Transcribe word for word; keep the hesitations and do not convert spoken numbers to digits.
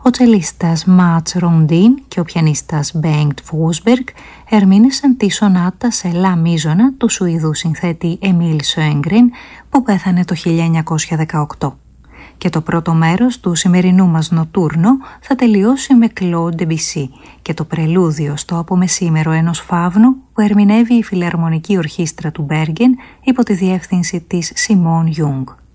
Ο τσελίστας Μάτς Ροντίν και ο πιανίστας Μπέγκτ Φούσμπεργκ ερμήνευσαν τη σονάτα σε λα μίζωνα του Σουηδού συνθέτη Εμίλ Σόγκρεν που πέθανε το χίλια εννιακόσια δεκαοκτώ. Και το πρώτο μέρος του σημερινού μας νοτούρνο θα τελειώσει με Claude Debussy και το πρελούδιο στο απομεσήμερο ενός φαύνου που ερμηνεύει η Φιλαρμονική Ορχήστρα του Μπέργεν υπό τη διεύθυνση της Σιμών Γιούγκ.